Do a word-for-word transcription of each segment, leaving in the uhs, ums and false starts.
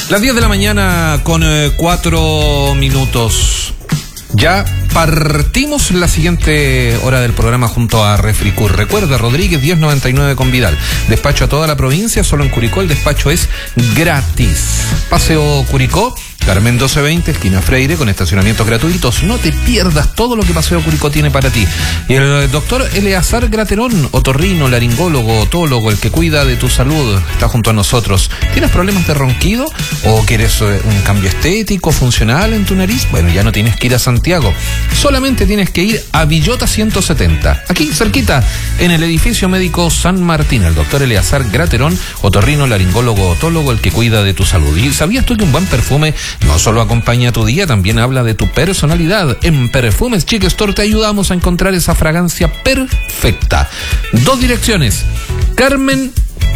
Las diez de la mañana con eh, cuatro minutos. Ya partimos la siguiente hora del programa junto a Refricur. Recuerda, Rodríguez diez noventa y nueve con Vidal. Despacho a toda la provincia, solo en Curicó el despacho es gratis. Paseo Curicó, Carmen doce veinte, esquina Freire, con estacionamientos gratuitos. No te pierdas todo lo que Paseo Curicó tiene para ti. Y el doctor Eleazar Graterón, otorrino, laringólogo, otólogo, el que cuida de tu salud, está junto a nosotros. ¿Tienes problemas de ronquido? ¿O quieres un cambio estético, funcional en tu nariz? Bueno, ya no tienes que ir a Santiago. Solamente tienes que ir a Villota ciento setenta. Aquí, cerquita, en el edificio médico San Martín. El doctor Eleazar Graterón, otorrino, laringólogo, otólogo, el que cuida de tu salud. ¿Y sabías tú que un buen perfume no solo acompaña tu día, también habla de tu personalidad? En Perfumes Chic Store te ayudamos a encontrar esa fragancia perfecta. Dos direcciones: Carmen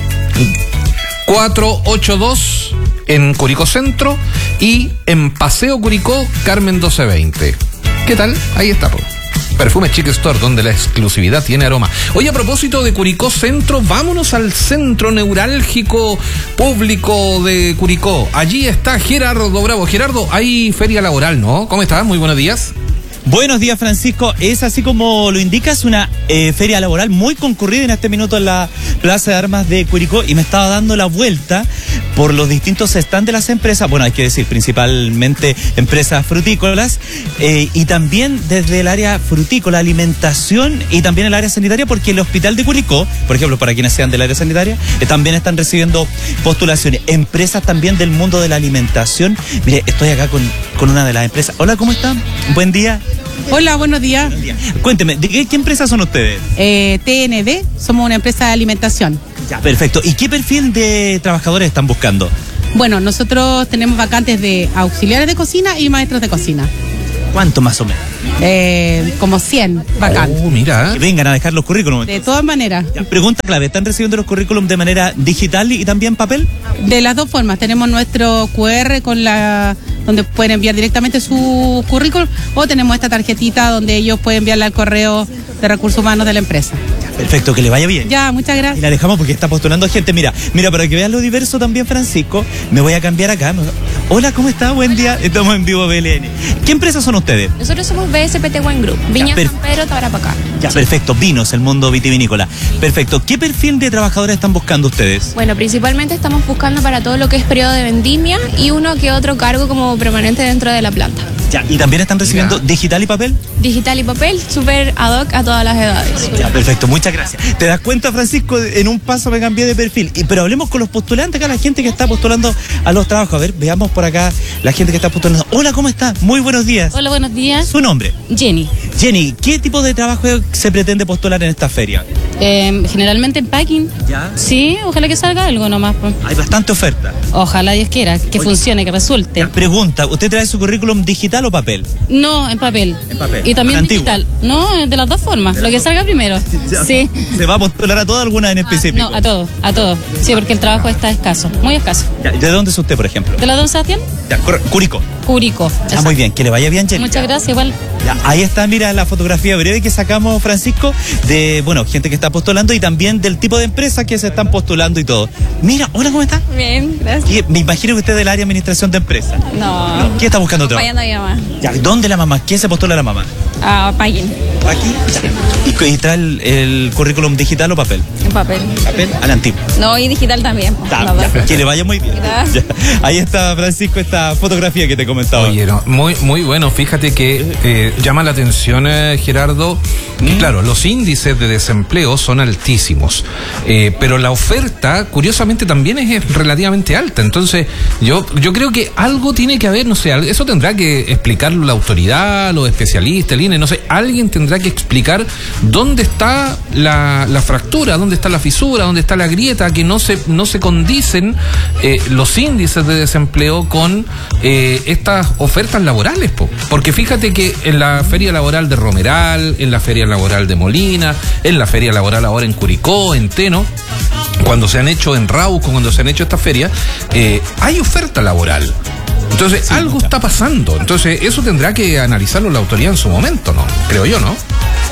cuatrocientos ochenta y dos en Curicó Centro y en Paseo Curicó, Carmen doce veinte. ¿Qué tal? Ahí está, po. Perfumes Chic Store, donde la exclusividad tiene aroma. Oye, a propósito de Curicó Centro, vámonos al centro neurálgico público de Curicó. Allí está Gerardo Bravo. Gerardo, hay feria laboral, ¿no? ¿Cómo estás? Muy buenos días. Buenos días, Francisco. Es así como lo indicas, una eh, feria laboral muy concurrida en este minuto en la Plaza de Armas de Curicó, y me estaba dando la vuelta por los distintos stands de las empresas, bueno, hay que decir, principalmente empresas frutícolas, eh, y también desde el área frutícola, alimentación y también el área sanitaria, porque el Hospital de Curicó, por ejemplo, para quienes sean del área sanitaria, eh, también están recibiendo postulaciones. Empresas también del mundo de la alimentación. Mire, estoy acá con, con una de las empresas. Hola, ¿cómo están? Buen día. Hola, buenos días. Buenos días. Cuénteme, ¿de qué, qué empresas son ustedes? Eh, T N D, somos una empresa de alimentación. Ya, perfecto. ¿Y qué perfil de trabajadores están buscando? Bueno, nosotros tenemos vacantes de auxiliares de cocina y maestros de cocina. ¿Cuánto más o menos? Eh, como cien vacantes. Oh, mira. Que vengan a dejar los currículums. De todas maneras. Ya, pregunta clave, ¿están recibiendo los currículums de manera digital y también papel? De las dos formas. Tenemos nuestro Q R con la donde pueden enviar directamente su currículum, o tenemos esta tarjetita donde ellos pueden enviarla al correo de recursos humanos de la empresa. Perfecto, que le vaya bien. Ya, muchas gracias. Y la dejamos porque está postulando gente. Mira, mira, para que vean lo diverso también, Francisco, me voy a cambiar acá. Hola, ¿cómo está? Buen día. Estamos en vivo B L N. ¿Qué empresas son ustedes? Nosotros somos B S P T Wine Group, Viña San Pedro, Tarapacá. Ya, perfecto. Vinos, el mundo vitivinícola. Perfecto. ¿Qué perfil de trabajadores están buscando ustedes? Bueno, principalmente estamos buscando para todo lo que es periodo de vendimia y uno que otro cargo como permanente dentro de la planta. Ya, ¿y también están recibiendo ya digital y papel? Digital y papel, súper ad hoc a todas las edades. Ya, perfecto, muchas gracias. ¿Te das cuenta, Francisco? En un paso me cambié de perfil. Y, pero hablemos con los postulantes, acá la gente que está postulando a los trabajos. A ver, veamos por acá la gente que está postulando. Hola, ¿cómo está? Muy buenos días. Hola, buenos días. ¿Su nombre? Jenny. Jenny, ¿qué tipo de trabajo se pretende postular en esta feria? Eh, generalmente en packing. ¿Ya? Sí, ojalá que salga algo nomás. Pues. Hay bastante oferta. Ojalá Dios quiera, que Oye, funcione, que resulte. Pregunta, ¿usted trae su currículum digital o papel? No, en papel. En papel. Y también digital. No, de las dos formas, lo que salga primero. Ya. Sí. ¿Se va a postular a todas, alguna en específico? Ah, no, a todo, a todo. Sí, porque el trabajo está escaso, muy escaso. Ya, ¿de dónde es usted, por ejemplo? ¿De la Don Sebastián? Ya, Curicó. Curicó. Ah, muy bien, que le vaya bien, Jenny. Muchas gracias, igual. Ya, ahí está, mira la fotografía breve que sacamos, Francisco, de, bueno, gente que está postulando y también del tipo de empresas que se están postulando y todo. Mira, hola, ¿cómo está? Bien, gracias. Me imagino que usted es del área de administración de empresas. No. ¿Qué está buscando trabajo? Acompañando a mi mamá. Ya, ¿dónde la mamá? ¿Quién se postula la mamá? Ah, paguen. ¿Aquí? ¿Y, y trae el, el currículum digital o papel? En papel. ¿Papel? A la antigua. No, y digital también. Ta, ya, que le vaya muy bien. Gracias. Ya, ahí está, Francisco, esta fotografía que te comentaba. Oye, no, muy, muy bueno. Fíjate que eh, llama la atención, eh, Gerardo, que, claro, los índices de desempleo son altísimos, eh, pero la oferta, curiosamente, también es relativamente alta. Entonces, yo, yo creo que algo tiene que haber, no sé, eso tendrá que explicarlo la autoridad, los especialistas, el I N E, no sé, alguien tendrá que explicar dónde está la, la fractura, dónde está la fisura, dónde está la grieta, que no se, no se condicen eh, los índices de desempleo con eh, estas ofertas laborales, po. Porque fíjate que en la feria laboral de Romeral, en la feria laboral de Molina, en la feria laboral ahora en Curicó, en Teno, cuando se han hecho en Rauco, cuando se han hecho estas ferias, eh, hay oferta laboral. Entonces, sí, algo está pasando. Entonces, eso tendrá que analizarlo la autoridad en su momento, ¿no? Creo yo, ¿no?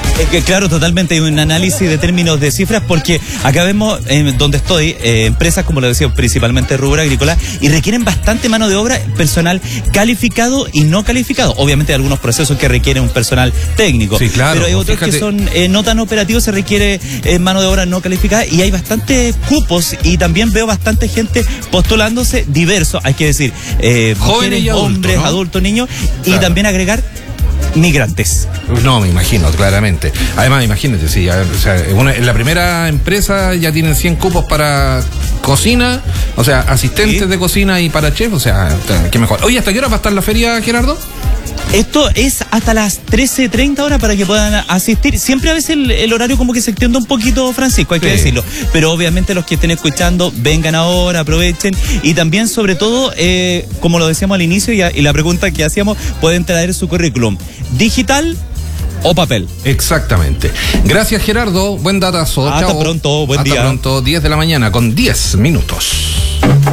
Es que claro, totalmente hay un análisis de términos de cifras porque acá vemos eh, donde estoy, eh, empresas como lo decía, principalmente rubro agrícola, y requieren bastante mano de obra, personal calificado y no calificado. Obviamente hay algunos procesos que requieren un personal técnico, sí, claro, pero hay otros fíjate. que son eh, no tan operativos, se requiere eh, mano de obra no calificada y hay bastantes cupos y también veo bastante gente postulándose diverso, hay que decir, eh, jóvenes mujeres, y adultos, hombres, ¿no? adultos, niños, Claro. y también agregar migrantes. No, me imagino, claramente. Además, imagínate, sí, a- o sea, una- en la primera empresa ya tienen cien cupos para cocina, o sea, asistentes Sí. de cocina y para chef, o sea, qué mejor. Oye, ¿hasta qué hora va a estar la feria, Gerardo? Esto es hasta las trece treinta horas para que puedan asistir. Siempre a veces el, el horario como que se extiende un poquito, Francisco, hay que Sí. decirlo. Pero obviamente los que estén escuchando, vengan ahora, aprovechen. Y también, sobre todo, eh, como lo decíamos al inicio y, a- y la pregunta que hacíamos, pueden traer su currículum digital o papel. Exactamente. Gracias, Gerardo. Buen datazo. Hasta Chao. pronto, buen Hasta día. pronto, diez de la mañana con diez minutos.